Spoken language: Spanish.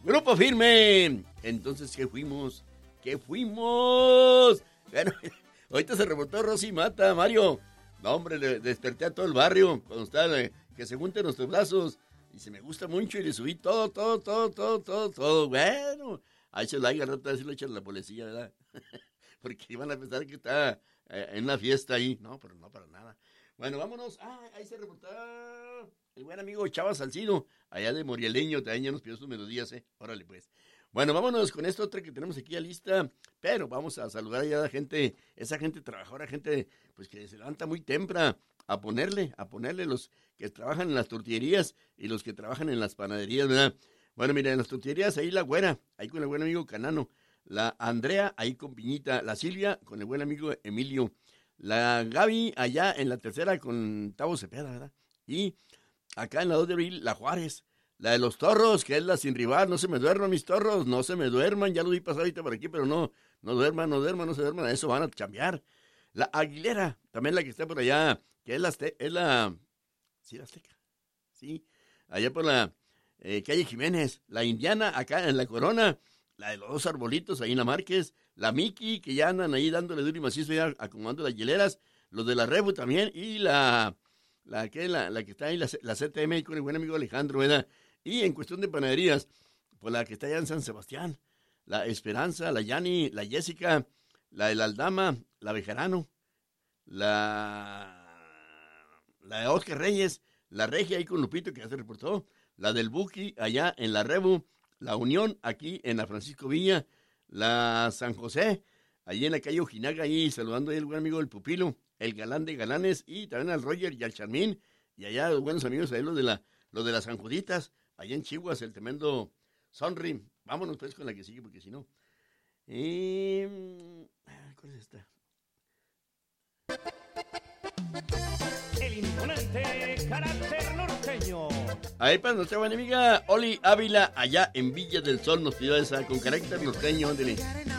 Grupo Firme. Entonces, ¿qué fuimos? ¿Qué fuimos? Bueno, ahorita se reportó Rosy Mata, Mario. No, hombre, le desperté a todo el barrio cuando estaba, que se junten nuestros brazos. Dice, me gusta mucho y le subí todo. Bueno, ahí se la hay, al rato así lo echan a la policía, ¿verdad? Porque iban a pensar que está en una fiesta ahí. No, pero no para nada. Bueno, vámonos. Ahí se reportó el buen amigo Chava Salcido, allá de Morieleño, también ya nos pidió sus melodías, Órale, pues. Bueno, vámonos con esta otra que tenemos aquí a lista, pero vamos a saludar ya a la gente, esa gente trabajadora, gente pues que se levanta muy temprano a ponerle los que trabajan en las tortillerías y los que trabajan en las panaderías, ¿verdad? Bueno, mira, en las tortillerías ahí la güera, ahí con el buen amigo Canano, la Andrea ahí con Piñita, la Silvia con el buen amigo Emilio, la Gaby allá en la tercera con Tavo Cepeda, ¿verdad? Y acá en la 2 de abril, la Juárez, la de los Torros, que es la sin rival, no se me duerman mis torros, no se me duerman, ya lo vi pasar ahorita por aquí, pero no duerman, no se duerman, a eso van a chambear. La Aguilera, también la que está por allá, que es la Azteca, sí, allá por la calle Jiménez, la Indiana, acá en la Corona, la de los dos arbolitos, ahí en la Márquez, la Miki, que ya andan ahí dándole duro y macizo, ya acomodando las hieleras, los de la Rebu también, y la que está ahí, la CTM, con el buen amigo Alejandro, ¿verdad? Y en cuestión de panaderías, pues la que está allá en San Sebastián, la Esperanza, la Yani, la Jessica, la de la Aldama, la Bejarano, la de Oscar Reyes, la Regia ahí con Lupito, que ya se reportó, la del Buki allá en la Rebu, la Unión aquí en la Francisco Villa, la San José, allí en la calle Ojinaga, ahí saludando ahí el buen amigo del Pupilo, el galán de galanes, y también al Roger y al Charmín, y allá los buenos amigos ahí los de las San Juditas, allá en Chihuahua, el tremendo Sonri. Vámonos pues con la que sigue, porque si no. ¿Cuál es esta? El imponente carácter norteño. Ahí para nuestra buena amiga Oli Ávila, allá en Villa del Sol, nos pidió esa con carácter norteño, ándele.